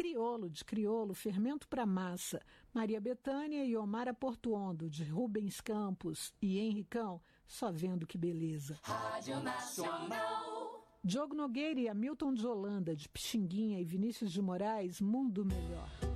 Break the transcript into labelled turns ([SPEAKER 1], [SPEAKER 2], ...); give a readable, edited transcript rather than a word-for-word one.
[SPEAKER 1] Criolo, de Criolo, Fermento para Massa, Maria Bethânia e Omara Portuondo, de Rubens Campos e Henricão, Só Vendo Que Beleza.
[SPEAKER 2] Rádio Nacional.
[SPEAKER 1] Diogo Nogueira e Hamilton de Holanda, de Pixinguinha e Vinícius de Moraes, Mundo Melhor.